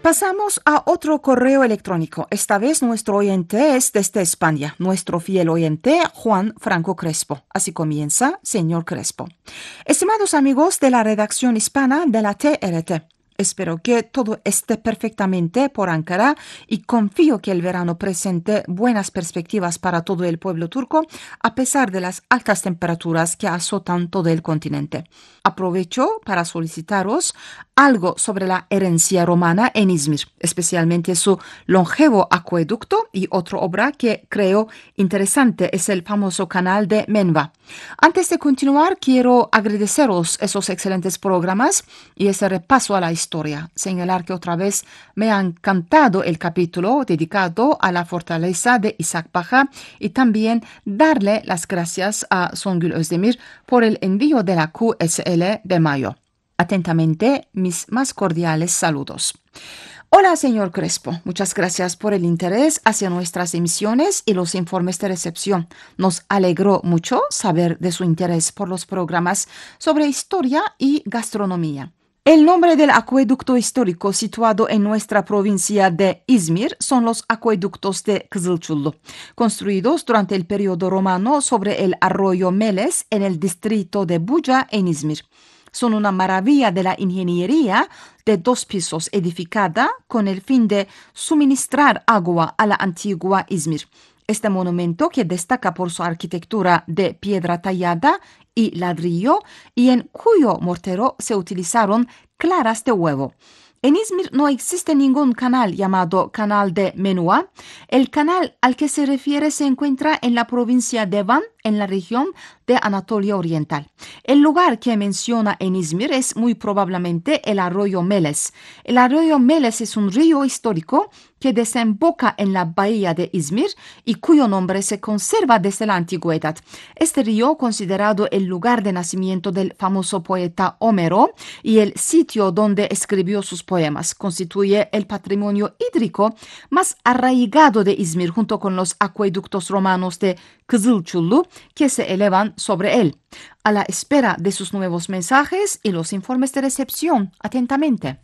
Pasamos a otro correo electrónico. Esta vez nuestro oyente es desde España. Nuestro fiel oyente, Juan Franco Crespo. Así comienza, señor Crespo. Estimados amigos de la redacción hispana de la TRT. Espero que todo esté perfectamente por Ankara y confío que el verano presente buenas perspectivas para todo el pueblo turco a pesar de las altas temperaturas que azotan todo el continente. Aprovecho para solicitaros algo sobre la herencia romana en Izmir, especialmente su longevo acueducto y otra obra que creo interesante es el famoso canal de Menva. Antes de continuar, quiero agradeceros esos excelentes programas y ese repaso a la historia. Señalar que otra vez me ha encantado el capítulo dedicado a la fortaleza de Isaac Pacha y también darle las gracias a Songül Özdemir por el envío de la QSL de mayo. Atentamente, mis más cordiales saludos. Hola, señor Crespo. Muchas gracias por el interés hacia nuestras emisiones y los informes de recepción. Nos alegró mucho saber de su interés por los programas sobre historia y gastronomía. El nombre del acueducto histórico situado en nuestra provincia de Izmir son los acueductos de Kızılçullu, construidos durante el periodo romano sobre el arroyo Meles en el distrito de Buca en Izmir. Son una maravilla de la ingeniería de 2 pisos edificada con el fin de suministrar agua a la antigua Izmir. Este monumento, que destaca por su arquitectura de piedra tallada y ladrillo, y en cuyo mortero se utilizaron claras de huevo. En Izmir no existe ningún canal llamado Canal de Menua. El canal al que se refiere se encuentra en la provincia de Van, en la región de Anatolia Oriental. El lugar que menciona en Izmir es muy probablemente el arroyo Meles. El arroyo Meles es un río histórico que desemboca en la bahía de Izmir y cuyo nombre se conserva desde la antigüedad. Este río, considerado el lugar de nacimiento del famoso poeta Homero y el sitio donde escribió sus poemas, constituye el patrimonio hídrico más arraigado de Izmir junto con los acueductos romanos de Kızılçullu que se elevan sobre él. A la espera de sus nuevos mensajes y los informes de recepción. Atentamente.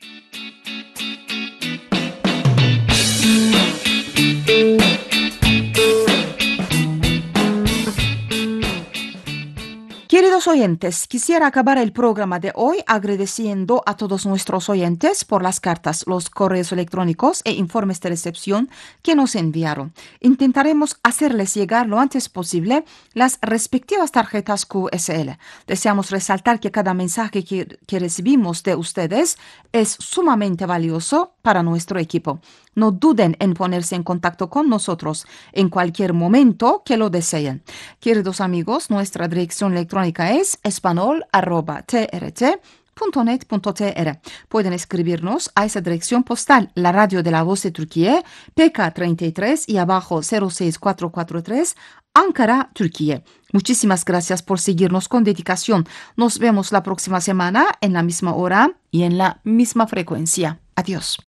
Queridos oyentes, quisiera acabar el programa de hoy agradeciendo a todos nuestros oyentes por las cartas, los correos electrónicos e informes de recepción que nos enviaron. Intentaremos hacerles llegar lo antes posible las respectivas tarjetas QSL. Deseamos resaltar que cada mensaje que recibimos de ustedes es sumamente valioso para nuestro equipo. No duden en ponerse en contacto con nosotros en cualquier momento que lo deseen. Queridos amigos, nuestra dirección electrónica es espanol@trt.net.tr. Pueden escribirnos a esa dirección postal, la radio de la voz de Turquía, PK 33 y abajo 06443, Ankara, Turquía. Muchísimas gracias por seguirnos con dedicación. Nos vemos la próxima semana en la misma hora y en la misma frecuencia. Adiós.